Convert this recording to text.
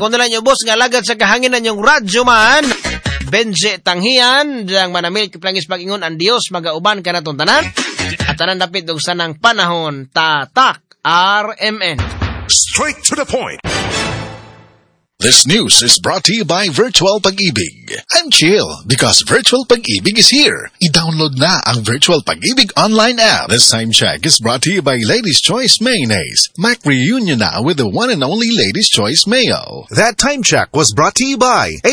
kung nila nyo boss, nga lagad sa kahanginan yung radyo man. Benje tanghian, diyang manamil kiplangis pag-ingon ang Diyos, magauban ka na tanan. At tanan dapit og sanang panahon, tatak, RMN. Straight to the point. This news is brought to you by Virtual Pag-ibig. I'm chill because Virtual Pag-ibig is here. I-download na ang Virtual Pag-ibig online app. This time check is brought to you by Ladies' Choice Mayonnaise. Mac reunion now with the one and only Ladies' Choice Mayo. That time check was brought to you by